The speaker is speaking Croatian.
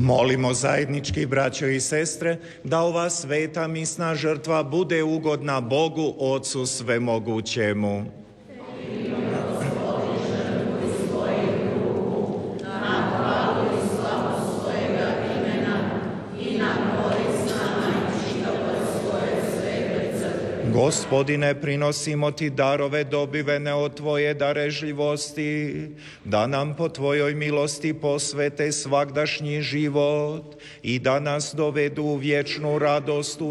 Molimo zajednički, braćo i sestre, da ova sveta misna žrtva bude ugodna Bogu Ocu Svemogućemu. Gospodine, prinosimo ti darove dobivene od tvoje darežljivosti, da nam po tvojoj milosti posvete svagdašnji život i da nas dovedu u vječnu radost u